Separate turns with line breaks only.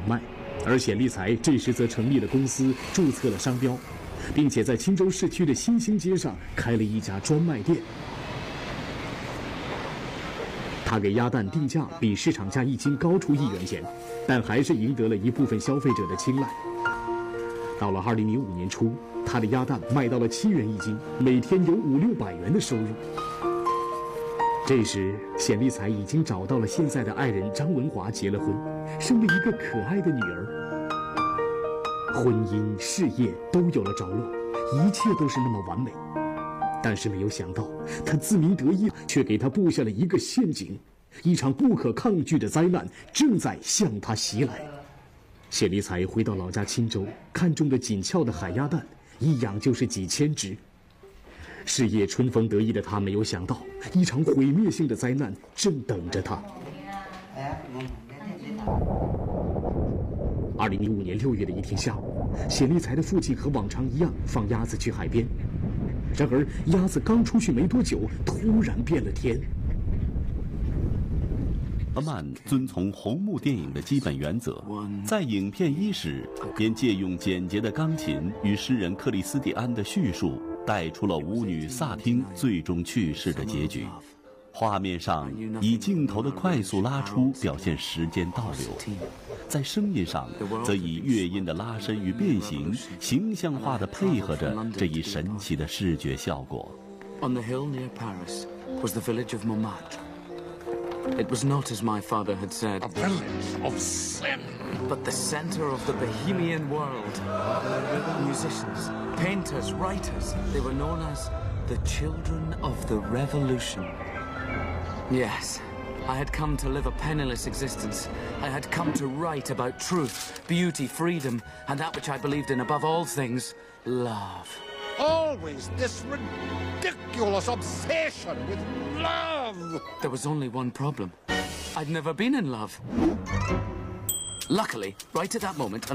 卖，而显利才这时则成立了公司，注册了商标，并且在青州市区的新兴街上开了一家专卖店。他给鸭蛋定价比市场价1斤高出1元钱，但还是赢得了一部分消费者的青睐。到了2005年初，他的鸭蛋卖到了7元1斤，每天有500-600元的收入。这时，显利才已经找到了现在的爱人张文华，结了婚，生了一个可爱的女儿。婚姻、事业都有了着落，一切都是那么完美。但是没有想到，他自鸣得意，却给他布下了一个陷阱，一场不可抗拒的灾难正在向他袭来。显利才回到老家青州，看中的紧俏的海鸭蛋，一养就是几千只。事业春风得意的他没有想到，一场毁灭性的灾难正等着他。2015年6月的一天下午，显利才的父亲和往常一样放鸭子去海边。然而，鸭子刚出去没多久，突然变了天。
德曼遵从红木电影的基本原则，在影片伊始便借用简洁的钢琴与诗人克里斯蒂安的叙述，带出了舞女萨汀最终去世的结局。画面上以镜头的快速拉出表现时间倒流，在声音上则以乐音的拉伸与变形，形象化地配合着这一神奇的视觉效果。
On the hill near Paris was the village of Montmartre. It was not as my father had said,
a village of sin,
but the center of the Bohemian world. Musicians, painters, writers, they were known as the children of the revolution. Yes, I had come to live a penniless existence. I had come to write about truth, beauty, freedom, and that which I believed in above all things, love.
Always this ridiculous obsession with love.
There was only one problem. I'd never been in love. Luckily, right at that moment,